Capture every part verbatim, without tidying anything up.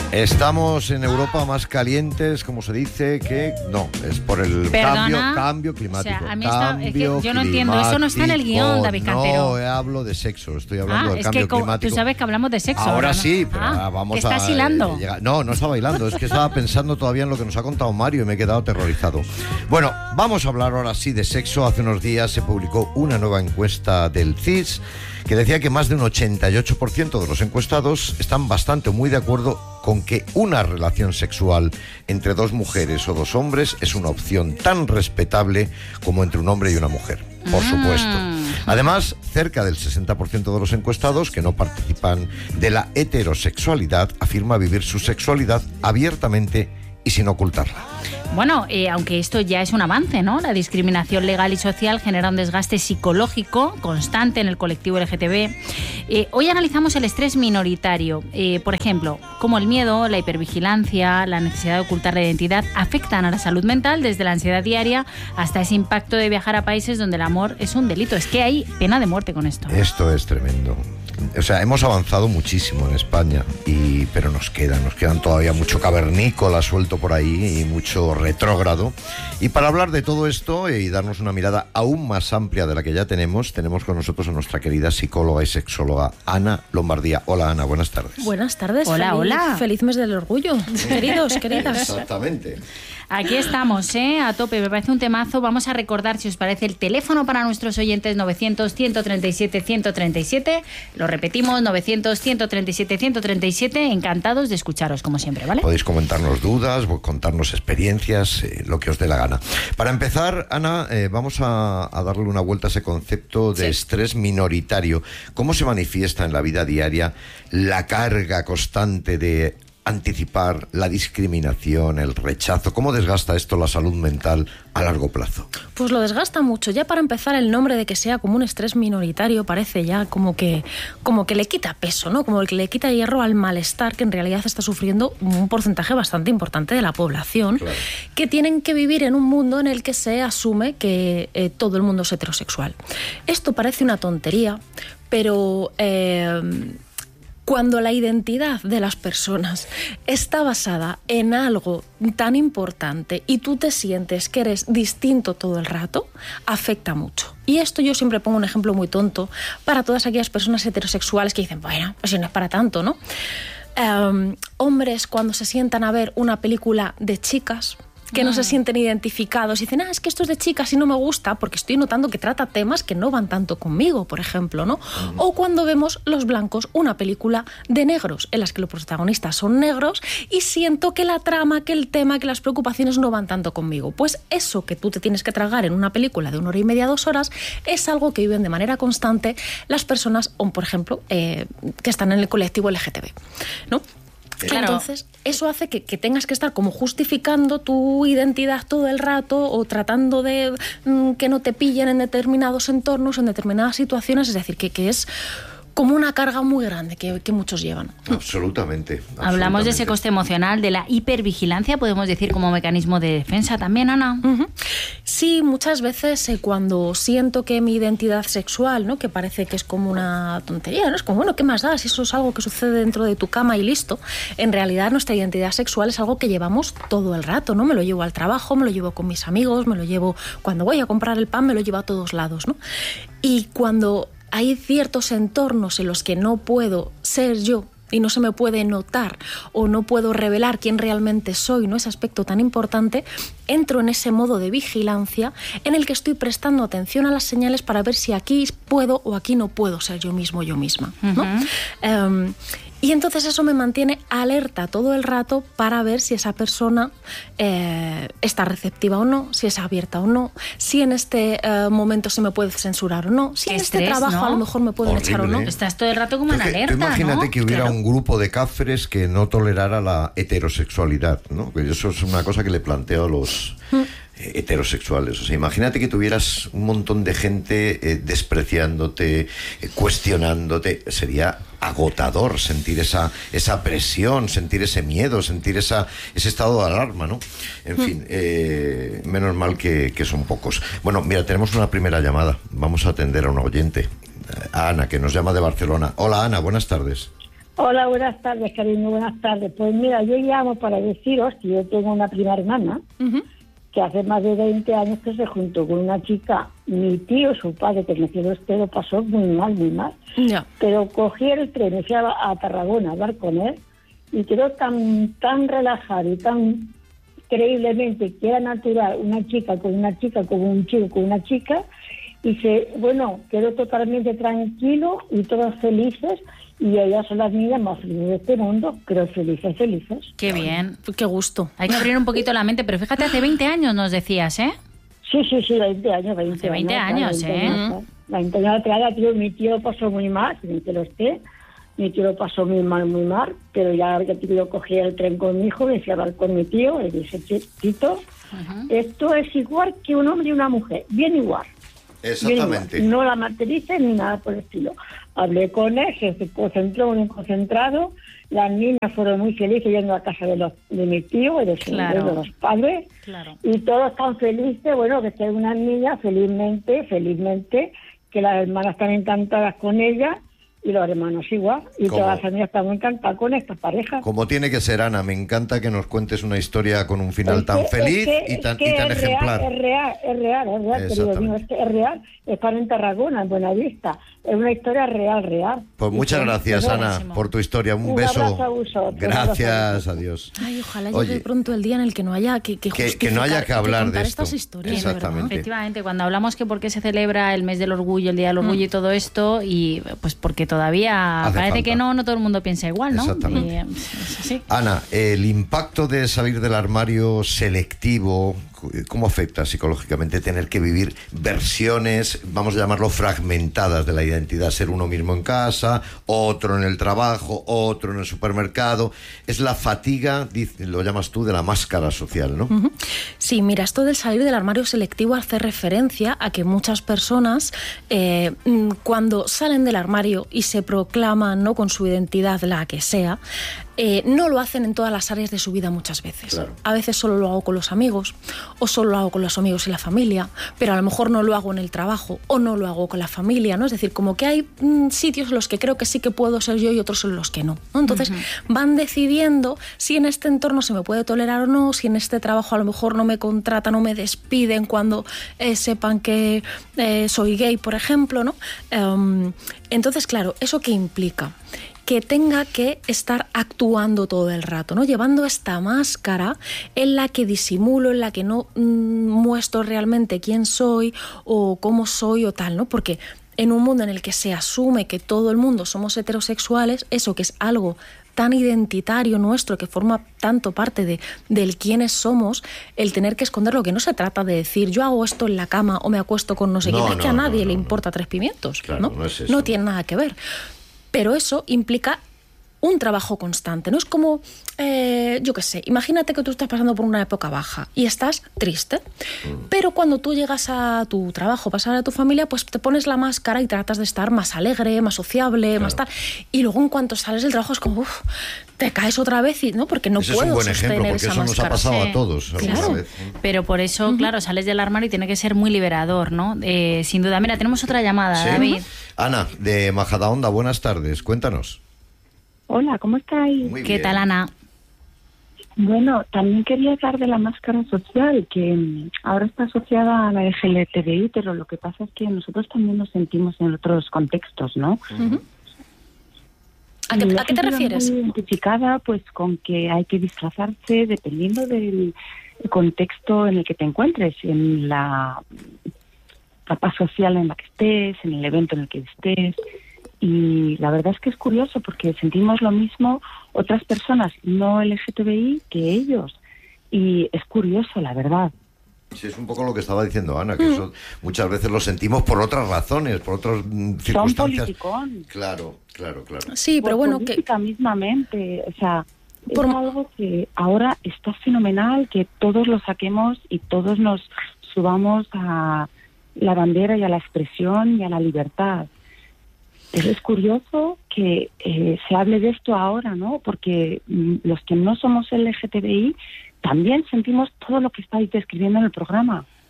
Estamos en Europa más calientes, como se dice, que no, es por el cambio, cambio climático. O sea, a mí cambio está, es que yo no entiendo, eso no está en el guión, David Cantero. No, hablo de sexo, estoy hablando ah, del es cambio que climático. Tú sabes que hablamos de sexo. Ahora, ahora ¿no? sí, pero ah, vamos que estás a... hilando. Eh, llegar. No, no estaba hilando, es que estaba pensando todavía en lo que nos ha contado Mario y me he quedado aterrorizado. Bueno, vamos a hablar ahora sí de sexo. Hace unos días se publicó una nueva encuesta del C I S que decía que más de un ochenta y ocho por ciento de los encuestados están bastante muy de acuerdo con que una relación sexual entre dos mujeres o dos hombres es una opción tan respetable como entre un hombre y una mujer, por supuesto. Además, cerca del sesenta por ciento de los encuestados que no participan de la heterosexualidad afirma vivir su sexualidad abiertamente y sin ocultarla. Bueno, eh, aunque esto ya es un avance, ¿no? La discriminación legal y social genera un desgaste psicológico constante en el colectivo L G T B. Eh, hoy analizamos el estrés minoritario. Eh, por ejemplo, cómo el miedo, la hipervigilancia, la necesidad de ocultar la identidad afectan a la salud mental, desde la ansiedad diaria hasta ese impacto de viajar a países donde el amor es un delito. Es que hay pena de muerte con esto. Esto es tremendo. O sea, hemos avanzado muchísimo en España, y, pero nos queda, nos quedan todavía mucho cavernícola suelto por ahí y mucho retrógrado. Y para hablar de todo esto y darnos una mirada aún más amplia de la que ya tenemos, tenemos con nosotros a nuestra querida psicóloga y sexóloga Ana Lombardía. Hola, Ana, buenas tardes. Buenas tardes. Hola, feliz, hola. Feliz mes del orgullo, queridos, queridas. Exactamente. Aquí estamos, ¿eh? A tope, me parece un temazo. Vamos a recordar, si os parece, el teléfono para nuestros oyentes: novecientos, ciento treinta y siete, ciento treinta y siete. Lo repetimos, novecientos, ciento treinta y siete, ciento treinta y siete. Encantados de escucharos, como siempre, ¿vale? Podéis comentarnos dudas, contarnos experiencias, eh, lo que os dé la gana. Para empezar, Ana, eh, vamos a, a darle una vuelta a ese concepto de sí. estrés minoritario. ¿Cómo se manifiesta en la vida diaria la carga constante de anticipar la discriminación, el rechazo? ¿Cómo desgasta esto la salud mental a largo plazo? Pues lo desgasta mucho. Ya para empezar, el nombre de que sea como un estrés minoritario parece ya como que, como que le quita peso, ¿no? Como que le quita hierro al malestar que en realidad está sufriendo un porcentaje bastante importante de la población, claro, que tienen que vivir en un mundo en el que se asume que eh, todo el mundo es heterosexual. Esto parece una tontería, pero... Eh, Cuando la identidad de las personas está basada en algo tan importante y tú te sientes que eres distinto todo el rato, afecta mucho. Y esto yo siempre pongo un ejemplo muy tonto para todas aquellas personas heterosexuales que dicen, bueno, pues si no es para tanto, ¿no? Um, hombres cuando se sientan a ver una película de chicas, que no se sienten identificados y dicen, ah, es que esto es de chicas y no me gusta porque estoy notando que trata temas que no van tanto conmigo, por ejemplo, ¿no? Uh-huh. O cuando vemos Los Blancos, una película de negros en las que los protagonistas son negros y siento que la trama, que el tema, que las preocupaciones no van tanto conmigo. Pues eso que tú te tienes que tragar en una película de una hora y media, dos horas, es algo que viven de manera constante las personas, o por ejemplo, eh, que están en el colectivo L G T B, ¿no? Claro. Entonces, eso hace que, que tengas que estar como justificando tu identidad todo el rato o tratando de mmm, que no te pillen en determinados entornos, en determinadas situaciones. Es decir, que, que es como una carga muy grande que, que muchos llevan. Absolutamente, absolutamente. Hablamos de ese coste emocional, de la hipervigilancia, podemos decir, como mecanismo de defensa también, Ana. Uh-huh. Sí, muchas veces eh, cuando siento que mi identidad sexual, ¿no?, que parece que es como una tontería, ¿no? Es como, bueno, ¿qué más da? Si eso es algo que sucede dentro de tu cama y listo. En realidad nuestra identidad sexual es algo que llevamos todo el rato, ¿no? Me lo llevo al trabajo, me lo llevo con mis amigos, me lo llevo cuando voy a comprar el pan, me lo llevo a todos lados, ¿no? Y cuando hay ciertos entornos en los que no puedo ser yo y no se me puede notar o no puedo revelar quién realmente soy, ¿no?, ese aspecto tan importante, entro en ese modo de vigilancia en el que estoy prestando atención a las señales para ver si aquí puedo o aquí no puedo ser yo mismo, yo misma, ¿no? Uh-huh. Um, Y entonces eso me mantiene alerta todo el rato para ver si esa persona eh, está receptiva o no, si es abierta o no, si en este eh, momento se me puede censurar o no, si en estrés, este trabajo, ¿no?, a lo mejor me pueden Horrible, echar o no. ¿eh? Estás todo el rato como en Entonces, alerta, tú imagínate, ¿no? que hubiera Claro. un grupo de cáceres que no tolerara la heterosexualidad, ¿no? Que eso es una cosa que le planteo a los mm. heterosexuales. O sea, imagínate que tuvieras un montón de gente eh, despreciándote, eh, cuestionándote. Sería agotador sentir esa, esa presión, sentir ese miedo, sentir esa, ese estado de alarma, ¿no? En mm. fin, eh, menos mal que, que son pocos. Bueno, mira, tenemos una primera llamada. Vamos a atender a una oyente, a Ana, que nos llama de Barcelona. Hola, Ana, buenas tardes. Hola, buenas tardes, cariño, buenas tardes. Pues mira, yo llamo para deciros que yo tengo una prima hermana uh-huh. que hace más de veinte años que se juntó con una chica. Mi tío, su padre, que nació usted, lo pasó muy mal, muy mal. Yeah. Pero cogí el tren y fui a, a Tarragona a hablar con él y quedó tan, tan relajado y tan increíblemente que era natural una chica con una chica, con un chico con una chica, y se, bueno, quedó totalmente tranquilo y todos felices, y ellas son las niñas más felices de este mundo, pero felices, felices. Qué bien, qué gusto. Hay que abrir un poquito la mente, pero fíjate, hace veinte años nos decías, ¿eh? Sí, sí, sí, veinte años, veinte hace veinte años, veinte ¿eh? Años, veinte años atrás, tío, mi tío pasó muy mal, sin que lo esté, mi tío lo pasó muy mal, muy mal, pero ya, ya yo cogí el tren con mi hijo, me fui a hablar con mi tío, le dije, Tito, uh-huh. esto es igual que un hombre y una mujer, bien igual. Exactamente. No la materices ni nada por el estilo. Hablé con él, se concentró en un concentrado, las niñas fueron muy felices yendo a casa de los de mi tío y de, claro. de los padres, claro. y todos están felices, bueno, que sea una niña, felizmente, felizmente, que las hermanas están encantadas con ella, y los hermanos igual, y ¿Cómo? Todas las familias están encantadas con estas parejas. Como tiene que ser, Ana, me encanta que nos cuentes una historia con un final es tan que, feliz es que, y tan, es que y tan es ejemplar. Real, es real, es real, es real, querido mío, es que es real, están en Tarragona, en Buenavista, es una historia real, real. Pues muchas gracias, Ana, por tu historia, un, un beso. Abrazo a vosotros, gracias, adiós. Ay, ojalá Oye, llegue pronto el día en el que no haya que, que, que, que no haya que hablar que de esto. Estas historias, exactamente. Efectivamente, cuando hablamos que por qué se celebra el mes del orgullo, el día del orgullo mm. y todo esto, y pues porque todavía Hace parece falta. que no, no todo el mundo piensa igual, ¿no? Exactamente. Y, es así. Ana, el impacto de salir del armario selectivo, ¿cómo afecta psicológicamente tener que vivir versiones, vamos a llamarlo fragmentadas de la identidad? Ser uno mismo en casa, otro en el trabajo, otro en el supermercado. Es la fatiga, lo llamas tú, de la máscara social, ¿no? Uh-huh. Sí, mira, esto del salir del armario selectivo hace referencia a que muchas personas eh, cuando salen del armario y se proclaman, ¿no?, con su identidad, la que sea, Eh, no lo hacen en todas las áreas de su vida muchas veces. Claro. A veces solo lo hago con los amigos, o solo lo hago con los amigos y la familia, pero a lo mejor no lo hago en el trabajo, o no lo hago con la familia, ¿no? Es decir, como que hay mmm, sitios en los que creo que sí que puedo ser yo y otros en los que no, ¿no? Entonces uh-huh. van decidiendo si en este entorno se me puede tolerar o no, si en este trabajo a lo mejor no me contratan o me despiden cuando eh, sepan que eh, soy gay, por ejemplo, ¿no? Um, entonces, claro, ¿eso qué implica? Que tenga que estar actuando todo el rato, ¿no? Llevando esta máscara en la que disimulo, en la que no mmm, muestro realmente quién soy o cómo soy o tal, ¿no? Porque en un mundo en el que se asume que todo el mundo somos heterosexuales, eso que es algo tan identitario nuestro, que forma tanto parte de, del quiénes somos, el tener que esconderlo, que no se trata de decir yo hago esto en la cama o me acuesto con no sé quién, no, es no, que a nadie no, no, le importa no. tres pimientos, claro, ¿no? No, es eso. No tiene nada que ver. Pero eso implica un trabajo constante, ¿no? Es como, eh, yo qué sé, imagínate que tú estás pasando por una época baja y estás triste, mm. pero cuando tú llegas a tu trabajo, pasar a tu familia, pues te pones la máscara y tratas de estar más alegre, más sociable, claro. más tal. Y luego en cuanto sales del trabajo es como, uff, te caes otra vez, y no, porque no Ese puedo es un buen sostener ejemplo, porque esa eso máscara. nos ha pasado sí. a todos alguna claro. vez. Pero por eso, uh-huh. claro, sales del armario y tiene que ser muy liberador, ¿no? Eh, sin duda. Mira, tenemos otra llamada, ¿Sí? David. Ana, de Majadahonda, buenas tardes, cuéntanos. Hola, ¿cómo estáis? Muy ¿Qué bien. tal, Ana? Bueno, también quería hablar de la máscara social, que ahora está asociada a la L G T B I, pero lo que pasa es que nosotros también nos sentimos en otros contextos, ¿no? Uh-huh. ¿A qué, ¿A qué te refieres? Muy identificada, pues, con que hay que disfrazarse dependiendo del contexto en el que te encuentres, en la capa social en la que estés, en el evento en el que estés. Y la verdad es que es curioso porque sentimos lo mismo otras personas no L G T B I que ellos. Y es curioso, la verdad. Sí, es un poco lo que estaba diciendo Ana, que mm. eso muchas veces lo sentimos por otras razones, por otras mm, circunstancias. Son politicón. Claro, claro, claro. Sí, pero por bueno, política que mismamente, o sea, por es algo que ahora está fenomenal, que todos lo saquemos y todos nos subamos a la bandera y a la expresión y a la libertad. Pero es curioso que eh, se hable de esto ahora, ¿no? Porque mm, los que no somos L G T B I también sentimos todo lo que estáis describiendo en el programa.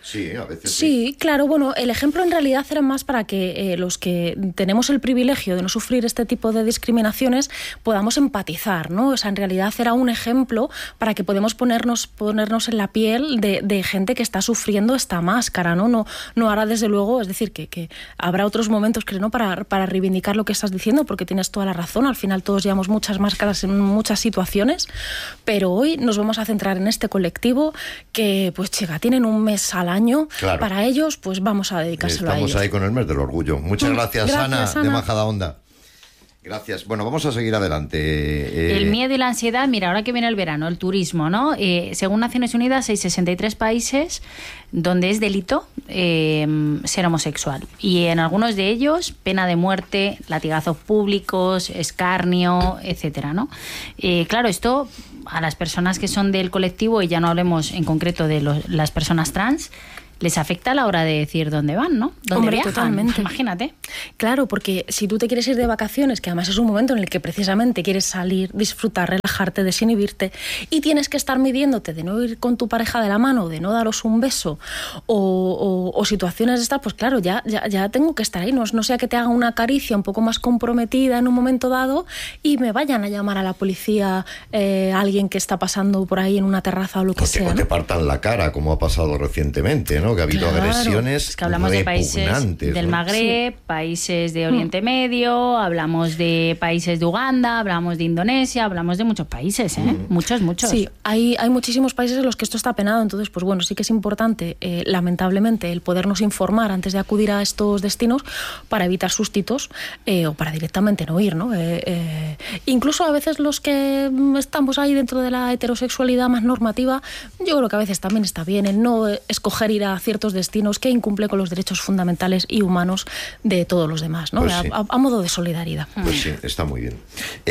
Sí, a veces sí. Sí, claro, bueno, el ejemplo en realidad era más para que eh, los que tenemos el privilegio de no sufrir este tipo de discriminaciones podamos empatizar, ¿no? O sea, en realidad era un ejemplo para que podamos ponernos, ponernos en la piel de, de gente que está sufriendo esta máscara, ¿no? No, no hará desde luego, es decir, que, que habrá otros momentos, creo, ¿no? para, para reivindicar lo que estás diciendo, porque tienes toda la razón, al final todos llevamos muchas máscaras en muchas situaciones, pero hoy nos vamos a centrar en este colectivo que, pues chica, tienen un mes al año, claro. Para ellos, pues vamos a dedicárselo Estamos a ellos. Estamos ahí con el mes del orgullo. Muchas gracias, gracias Ana, Ana, de Majadahonda. Gracias. Bueno, vamos a seguir adelante. Eh... El miedo y la ansiedad, mira, ahora que viene el verano, el turismo, ¿no? Eh, según Naciones Unidas, hay sesenta y tres países donde es delito eh, ser homosexual. Y en algunos de ellos, pena de muerte, latigazos públicos, escarnio, etcétera, ¿no? Eh, claro, esto a las personas que son del colectivo, y ya no hablemos en concreto de los, las personas trans, les afecta a la hora de decir dónde van, ¿no? ¿Dónde Hombre, viajan? Totalmente. Imagínate. Claro, porque si tú te quieres ir de vacaciones, que además es un momento en el que precisamente quieres salir, disfrutar, relajarte, desinhibirte, y tienes que estar midiéndote de no ir con tu pareja de la mano, de no daros un beso, o, o, o situaciones de estas, pues claro, ya, ya, ya tengo que estar ahí. No, no sea que te haga una caricia un poco más comprometida en un momento dado y me vayan a llamar a la policía eh, alguien que está pasando por ahí en una terraza o lo que o te, sea. O ¿no? te partan la cara, como ha pasado recientemente, ¿no? Que ha habido claro, agresiones es que hablamos de países del ¿no? Magreb, sí. países de Oriente mm. Medio, hablamos de países de Uganda, hablamos de Indonesia, hablamos de muchos países, ¿eh? Mm. Muchos, muchos. Sí, hay, hay muchísimos países en los que esto está penado, entonces, pues bueno, sí que es importante, eh, lamentablemente, el podernos informar antes de acudir a estos destinos para evitar sustitos eh, o para directamente no ir, ¿no? Eh, eh, incluso a veces los que estamos ahí dentro de la heterosexualidad más normativa, yo creo que a veces también está bien el no escoger ir a ciertos destinos que incumple con los derechos fundamentales y humanos de todos los demás, ¿no? Pues sí. a, a modo de solidaridad. Pues sí, está muy bien.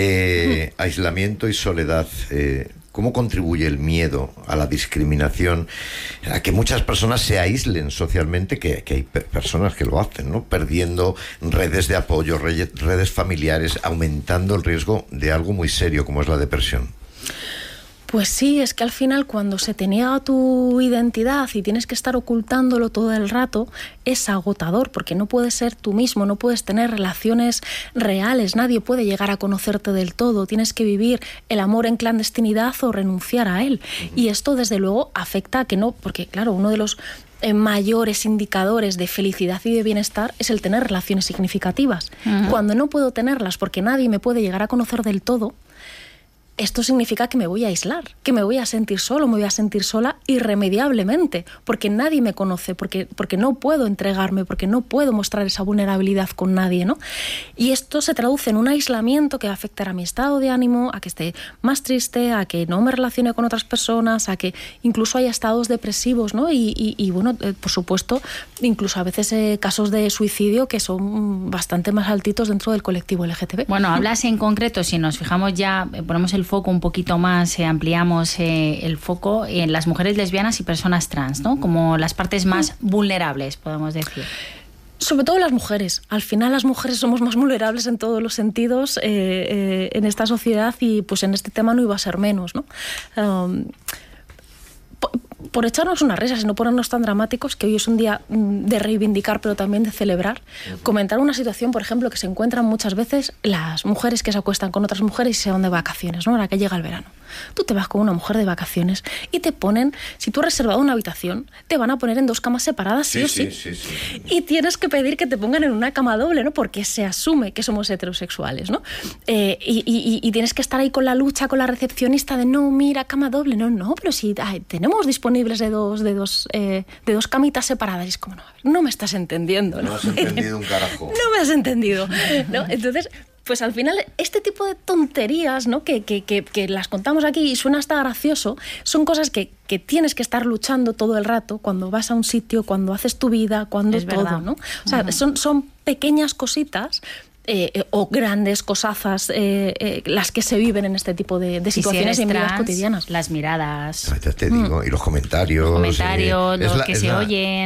Eh, mm. Aislamiento y soledad. Eh, ¿Cómo contribuye el miedo a la discriminación, a que muchas personas se aíslen socialmente, que, que hay personas que lo hacen, ¿no? Perdiendo redes de apoyo, redes, redes familiares, aumentando el riesgo de algo muy serio como es la depresión? Pues sí, es que al final cuando se te niega tu identidad y tienes que estar ocultándolo todo el rato, es agotador, porque no puedes ser tú mismo, no puedes tener relaciones reales, nadie puede llegar a conocerte del todo, tienes que vivir el amor en clandestinidad o renunciar a él. Uh-huh. Y esto desde luego afecta a que no, porque claro, uno de los eh, mayores indicadores de felicidad y de bienestar es el tener relaciones significativas. Uh-huh. Cuando no puedo tenerlas porque nadie me puede llegar a conocer del todo, esto significa que me voy a aislar, que me voy a sentir solo, me voy a sentir sola irremediablemente, porque nadie me conoce, porque, porque no puedo entregarme, porque no puedo mostrar esa vulnerabilidad con nadie, ¿no? Y esto se traduce en un aislamiento que va a afectar a mi estado de ánimo, a que esté más triste, a que no me relacione con otras personas, a que incluso haya estados depresivos, ¿no? Y, y, y bueno, eh, por supuesto, incluso a veces eh, casos de suicidio que son bastante más altitos dentro del colectivo L G T B. Bueno, hablas en concreto, si nos fijamos ya, eh, ponemos el foco un poquito más, eh, ampliamos eh, el foco en las mujeres lesbianas y personas trans, ¿no? Como las partes más vulnerables, podemos decir. Sobre todo las mujeres. Al final las mujeres somos más vulnerables en todos los sentidos eh, eh, en esta sociedad y pues en este tema no iba a ser menos, ¿no? Um, por, por echarnos unas risas y no ponernos tan dramáticos, que hoy es un día de reivindicar pero también de celebrar, comentar una situación, por ejemplo, que se encuentran muchas veces las mujeres que se acuestan con otras mujeres y se van de vacaciones, ¿no? Ahora que llega el verano. Tú te vas con una mujer de vacaciones y te ponen, si tú has reservado una habitación, te van a poner en dos camas separadas, sí, sí o sí. sí, sí, sí. Y tienes que pedir que te pongan en una cama doble, ¿no? Porque se asume que somos heterosexuales, ¿no? Eh, y, y, y tienes que estar ahí con la lucha, con la recepcionista de no, mira, cama doble. No, no, pero si ay, tenemos disponibles de dos, de, dos, eh, de dos camitas separadas. Y es como, no, a ver, no me estás entendiendo, ¿no? No has entendido un carajo. No me has entendido, ¿no? Entonces, pues al final este tipo de tonterías, ¿no? que, que, que, que las contamos aquí y suena hasta gracioso, son cosas que, que tienes que estar luchando todo el rato cuando vas a un sitio, cuando haces tu vida, cuando es todo, verdad. ¿no? O sea, uh-huh. son, son pequeñas cositas eh, eh, o grandes cosazas eh, eh, las que se viven en este tipo de, de situaciones si y en vidas trans, cotidianas. Las miradas. Ya te digo, mm. y los comentarios. Los comentarios, eh, los la, que se la, oyen.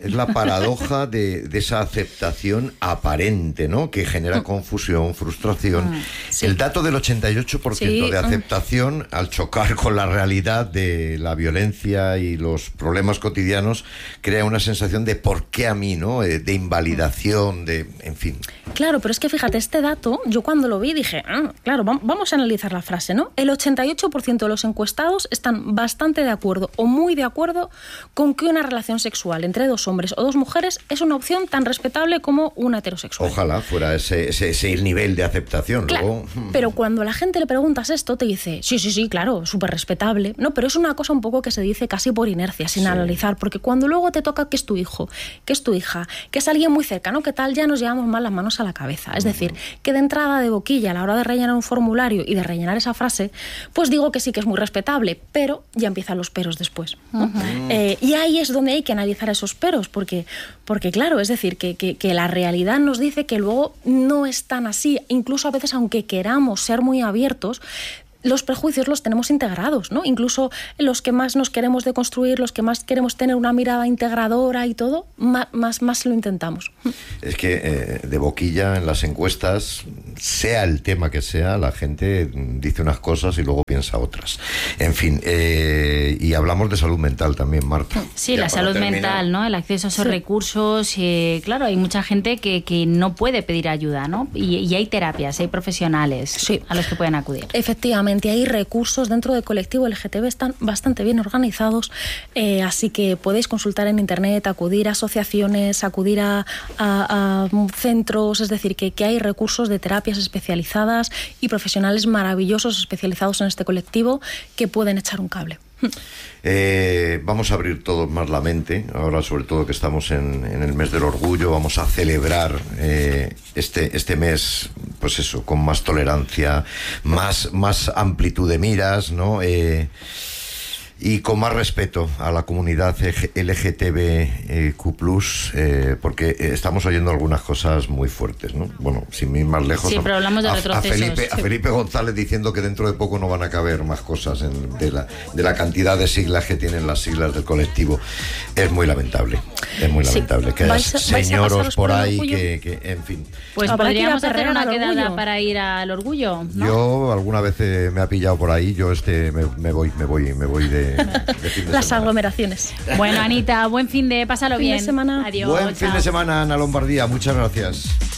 Es la paradoja de, de esa aceptación aparente, ¿no? Que genera confusión, frustración. Mm, sí. El dato del ochenta y ocho por ciento Sí. de aceptación, al chocar con la realidad de la violencia y los problemas cotidianos, crea una sensación de ¿por qué a mí?, ¿no? De invalidación, de... en fin. Claro, pero es que fíjate, este dato, yo cuando lo vi dije, ah, claro, vamos a analizar la frase, ¿no? El ochenta y ocho por ciento de los encuestados están bastante de acuerdo o muy de acuerdo con que una relación sexual entre dos hombres o dos mujeres es una opción tan respetable como una heterosexual. Ojalá fuera ese, ese, ese nivel de aceptación. Claro, Luego... pero cuando a la gente le preguntas esto, te dice, sí, sí, sí, claro, súper respetable. No, pero es una cosa un poco que se dice casi por inercia, sin Sí. analizar, porque cuando luego te toca que es tu hijo, que es tu hija, que es alguien muy cercano, que tal, ya nos llevamos más las manos a la cabeza. Es decir, que de entrada de boquilla, a la hora de rellenar un formulario y de rellenar esa frase, pues digo que sí que es muy respetable, pero ya empiezan los peros después, ¿no? Uh-huh. eh, y ahí es donde hay que analizar esos peros, porque, porque claro, es decir, que, que, que la realidad nos dice que luego no es tan así, incluso a veces aunque queramos ser muy abiertos, los prejuicios los tenemos integrados, ¿no? Incluso los que más nos queremos deconstruir, los que más queremos tener una mirada integradora y todo, más, más, más lo intentamos. Es que eh, de boquilla en las encuestas, sea el tema que sea, la gente dice unas cosas y luego piensa otras. En fin, eh, y hablamos de salud mental también, Marta. Sí, ya la salud terminar. mental, ¿no? El acceso a esos sí. recursos. Eh, claro, hay mucha gente que, que no puede pedir ayuda, ¿no? Y, y hay terapias, hay profesionales sí. a los que pueden acudir. Efectivamente. Hay recursos dentro del colectivo L G T B, están bastante bien organizados, eh, así que podéis consultar en internet, acudir a asociaciones, acudir a, a, a centros, es decir, que, que hay recursos de terapias especializadas y profesionales maravillosos especializados en este colectivo que pueden echar un cable. Eh, vamos a abrir todos más la mente, ahora sobre todo que estamos en, en el mes del orgullo, vamos a celebrar eh, este, este mes, pues eso, con más tolerancia, más, más amplitud de miras, ¿no? Eh, y con más respeto a la comunidad L G T B Q plus, eh, porque estamos oyendo algunas cosas muy fuertes, ¿no? Bueno, sin ir más lejos, sí, pero hablamos de a, retrocesos. A Felipe, sí. a Felipe González diciendo que dentro de poco no van a caber más cosas en, de, la, de la cantidad de siglas que tienen las siglas del colectivo. Es muy lamentable, es muy lamentable sí. que haya señoros por ahí que, que, en fin. Pues Habrá podríamos que hacer una quedada orgullo. para ir al orgullo, ¿no? Yo alguna vez eh, me ha pillado por ahí, yo este me, me voy, me voy, me voy de, de fin de las semana. Aglomeraciones. Bueno, Anita, buen fin de, pásalo fin bien. de semana. Adiós. Buen chao. fin de semana, Ana Lombardía, muchas gracias.